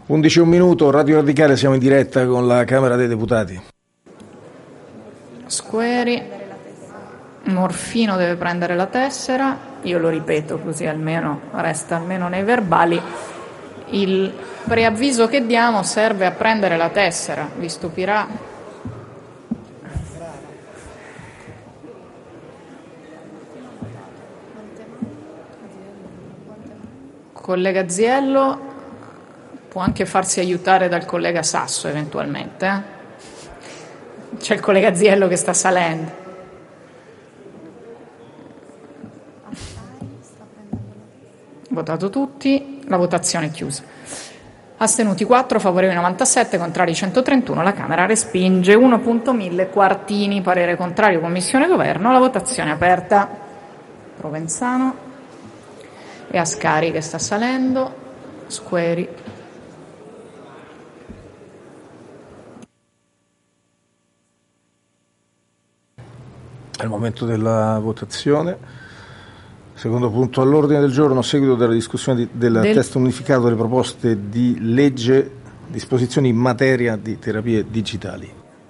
11 e un minuto, Radio Radicale, siamo in diretta con la Camera dei Deputati. Squeri, Morfino deve prendere la tessera, io lo ripeto così almeno resta almeno nei verbali. Il preavviso che diamo serve a prendere la tessera, vi stupirà. Collega Ziello può anche farsi aiutare dal collega Sasso eventualmente. C'è il collega Ziello che sta salendo. Votato tutti, la votazione è chiusa. Astenuti 4, favorevoli 97, contrari 131, la Camera respinge. 1.1000 Quartini, parere contrario, Commissione Governo, la votazione è aperta. Provenzano e Ascari che sta salendo, Squeri. È il momento della votazione. Secondo punto all'ordine del giorno, a seguito della discussione del testo unificato delle proposte di legge, disposizioni in materia di terapie digitali.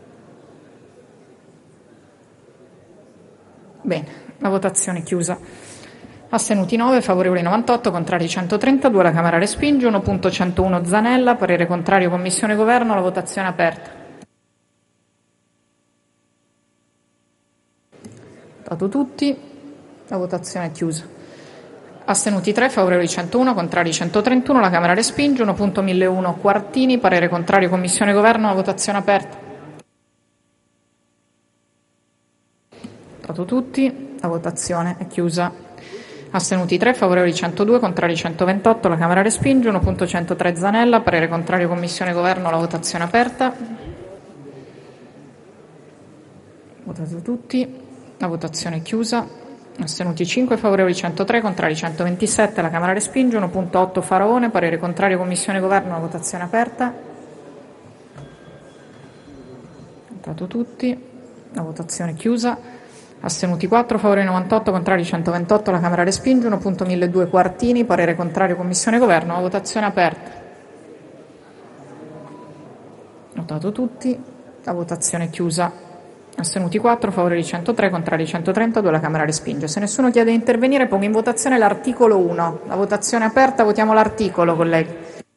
Bene, la votazione è chiusa. Astenuti 9, favorevoli 98, contrari 132, la Camera respinge. 1.101 Zanella, parere contrario, Commissione Governo, la votazione è aperta. Votato tutti, la votazione è chiusa. Astenuti 3, favorevoli 101, contrari 131, la Camera respinge. 1.1001 Quartini, parere contrario, Commissione Governo, la votazione è aperta. Votato tutti, la votazione è chiusa. Astenuti 3, favorevoli 102, contrari 128, la Camera respinge. 1.103 Zanella, parere contrario, Commissione Governo, la votazione è aperta. Votato tutti, la votazione è chiusa. Astenuti 5, favorevoli 103, contrari 127, la Camera respinge. 1.8 Faraone, parere contrario, Commissione Governo, la votazione è aperta. Votato tutti, la votazione è chiusa. Astenuti 4, favorevoli 98, contrari 128, la Camera respinge. 1.1002 Quartini, parere contrario, Commissione Governo, la votazione è aperta. Votato tutti, la votazione è chiusa. Astenuti 4, favorevoli 103, contrari 132, la Camera respinge. Se nessuno chiede di intervenire, pongo in votazione l'articolo 1. La votazione è aperta, votiamo l'articolo, colleghi.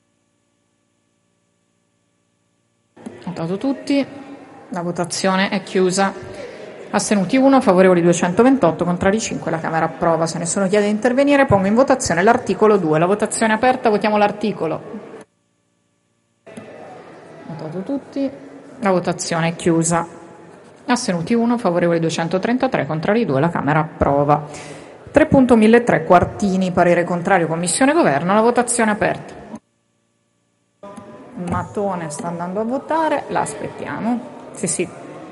Votato tutti, la votazione è chiusa. Astenuti 1, favorevoli 228, contrari 5, la Camera approva. Se nessuno chiede di intervenire, pongo in votazione l'articolo 2. La votazione è aperta, votiamo l'articolo. Votato tutti, la votazione è chiusa. Astenuti 1, favorevoli 233, contrari 2, la Camera approva. 3.1003 Quartini, parere contrario, Commissione Governo, la votazione è aperta. Mattone sta andando a votare, la aspettiamo. Sì.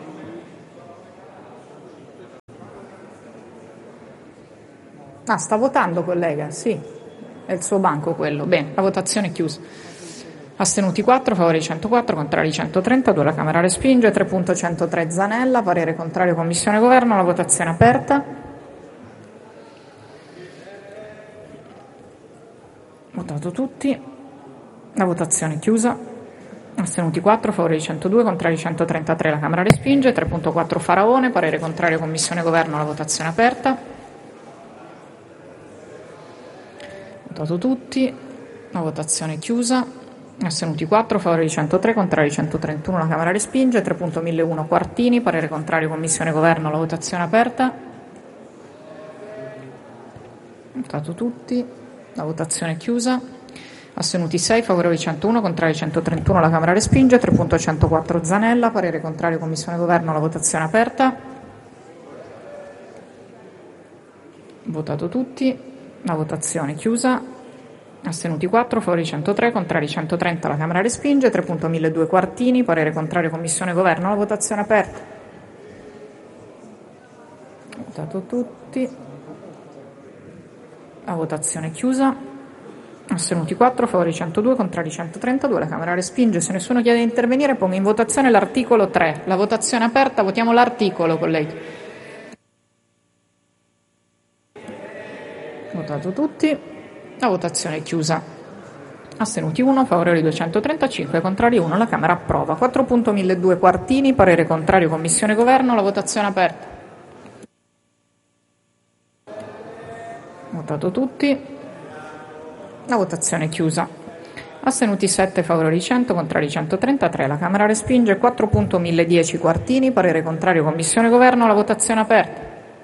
Ah, sta votando, collega, sì, è il suo banco quello. Bene, la votazione è chiusa. Astenuti 4, favorevoli 104, contrari 132, la Camera respinge. 3.103 Zanella, parere contrario, Commissione Governo, la votazione è aperta. Votato tutti, la votazione è chiusa. Astenuti 4, favorevoli 102, contrari 133, la Camera respinge. 3.4 Faraone, parere contrario, Commissione Governo, la votazione è aperta. Votato tutti, la votazione è chiusa. Astenuti 4, favorevoli 103, contrari 131, la Camera respinge. 3.1001 Quartini, parere contrario, Commissione Governo, la votazione è aperta. Votato tutti, la votazione è chiusa. Astenuti 6, favorevoli 101, contrari 131, la Camera respinge. 3.104 Zanella, parere contrario, Commissione Governo, la votazione è aperta. Votato tutti, la votazione è chiusa. Astenuti 4, favorevoli 103, contrari 130, la Camera respinge. 3.1002 Quartini, parere contrario, Commissione Governo, la votazione è aperta. Votato tutti, la votazione è chiusa. Astenuti 4, favorevoli 102, contrari 132, la Camera respinge. Se nessuno chiede di intervenire, pongo in votazione l'articolo 3. La votazione è aperta, votiamo l'articolo, colleghi. Votato tutti, la votazione è chiusa. Astenuti 1, favorevoli 235, contrari 1, la Camera approva. 4.1002 Quartini, parere contrario, Commissione Governo, la votazione è aperta. Votato tutti, la votazione è chiusa. Astenuti 7, favorevoli 100, contrari 133, la Camera respinge. 4.1010 Quartini, parere contrario, Commissione Governo, la votazione è aperta.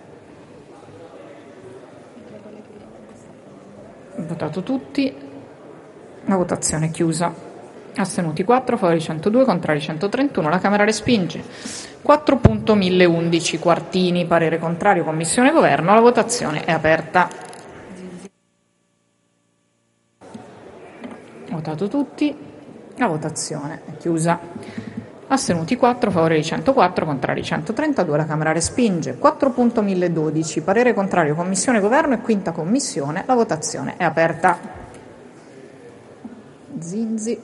Votato tutti, la votazione è chiusa. Astenuti 4, favorevoli 102, contrari 131, la Camera respinge. 4.1011 Quartini, parere contrario, Commissione Governo, la votazione è aperta. Votato tutti, la votazione è chiusa. Astenuti 4, favorevoli 104, contrari 132, la Camera respinge. 4.1012, parere contrario, Commissione Governo e quinta Commissione, la votazione è aperta. Zinzi.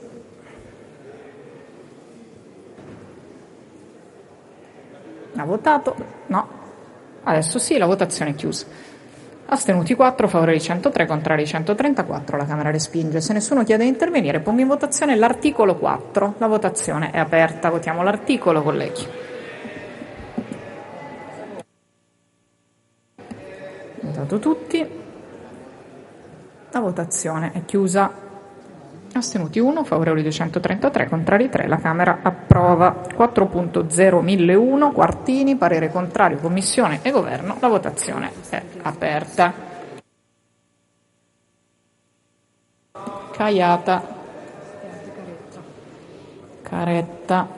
Ha votato? No. Adesso sì, la votazione è chiusa. Astenuti 4, favorevoli 103, contrari 134, la Camera respinge. Se nessuno chiede di intervenire, pongo in votazione l'articolo 4. La votazione è aperta. Votiamo l'articolo, colleghi. Votato tutti. La votazione è chiusa. Astenuti 1, favorevoli 233, contrari 3, la Camera approva. 4.01001 Quartini, parere contrario, Commissione e Governo, la votazione è aperta. Caiata. Caretta.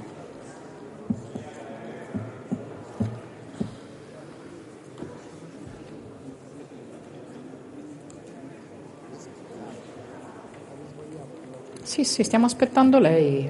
Sì, stiamo aspettando lei.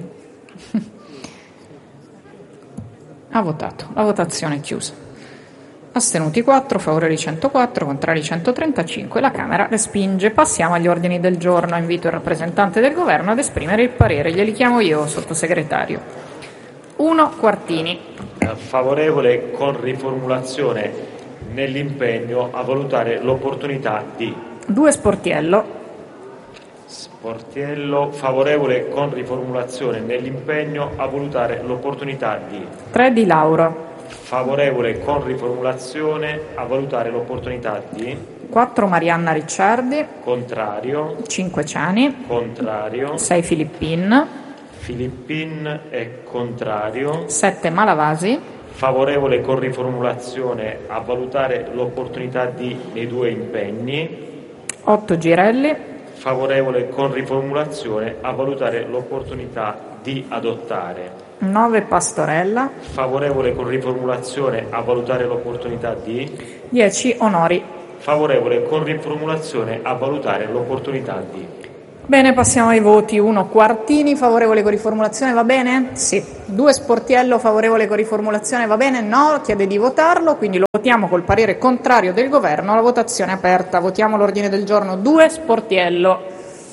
Ha votato. La votazione è chiusa. Astenuti 4, favorevoli 104, contrari 135. La Camera respinge. Passiamo agli ordini del giorno. Invito il rappresentante del Governo ad esprimere il parere. Glieli chiamo io, sottosegretario. 1. Quartini. Favorevole con riformulazione nell'impegno a valutare l'opportunità di. 2. Sportiello. Sportiello, favorevole con riformulazione nell'impegno a valutare l'opportunità di. 3. Di Lauro. Favorevole con riformulazione a valutare l'opportunità di. 4. Marianna Ricciardi. Contrario. 5. Ciani. Contrario. 6. Filippin. Filippin è contrario. 7. Malavasi. Favorevole con riformulazione a valutare l'opportunità di nei due impegni. 8. Girelli. Favorevole con riformulazione a valutare l'opportunità di adottare. 9. Pastorella. Favorevole con riformulazione a valutare l'opportunità di. 10. Onori. Favorevole con riformulazione a valutare l'opportunità di. Bene, passiamo ai voti. 1. Quartini, favorevole con riformulazione, va bene? Sì. 2. Sportiello, favorevole con riformulazione, va bene? No, chiede di votarlo, quindi lo votiamo col parere contrario del Governo. La votazione è aperta. Votiamo l'ordine del giorno 2. Sportiello.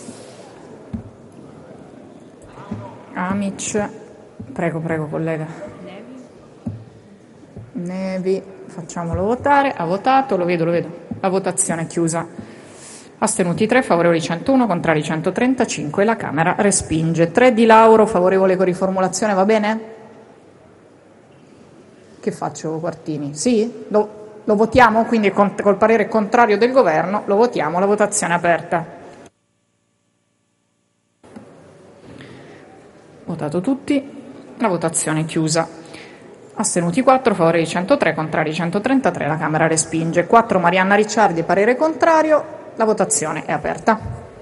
Amic. Prego, collega. Nevi. Facciamolo votare. Ha votato, lo vedo. La votazione è chiusa. Astenuti 3, favorevoli 101, contrari 135, la Camera respinge. 3. Di Lauro, favorevole con riformulazione, va bene? Che faccio, Quartini? Sì? Lo votiamo, quindi col parere contrario del Governo, lo votiamo, la votazione è aperta. Votato tutti, la votazione è chiusa. Astenuti 4, favorevoli 103, contrari 133, la Camera respinge. 4. Marianna Ricciardi, parere contrario. La votazione è aperta.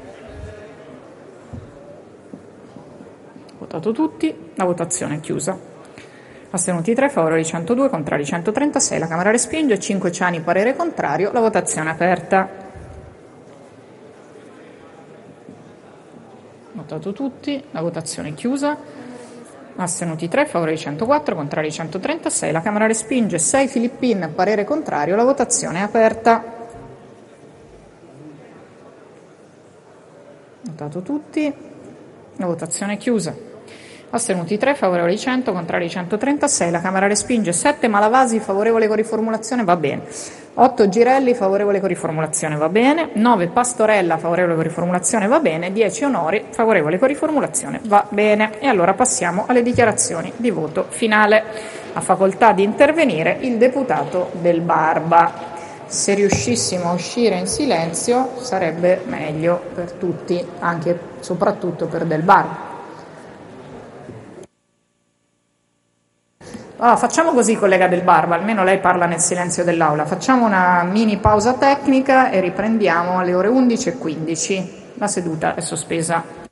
Votato tutti, la votazione è chiusa. Astenuti 3, favorevoli 102, contrari 136, la Camera respinge. 5. Ciani, parere contrario, la votazione è aperta. Votato tutti, la votazione è chiusa. Astenuti 3, favorevoli 104, contrari 136, la Camera respinge. 6. Filippin, parere contrario, la votazione è aperta. Votato tutti, la votazione è chiusa. Astenuti 3, favorevoli 100, contrari 136, la Camera respinge. 7. Malavasi, favorevole con riformulazione, va bene. 8 Girelli, favorevole con riformulazione, va bene. 9 Pastorella, favorevole con riformulazione, va bene. 10 Onori, favorevole con riformulazione, va bene. E allora passiamo alle dichiarazioni di voto finale. Ha facoltà di intervenire il deputato Del Barba. Se riuscissimo a uscire in silenzio sarebbe meglio per tutti, anche soprattutto per Del Barba. Allora, facciamo così, collega Del Barba, almeno lei parla nel silenzio dell'Aula. Facciamo una mini pausa tecnica e riprendiamo alle ore 11:15. La seduta è sospesa.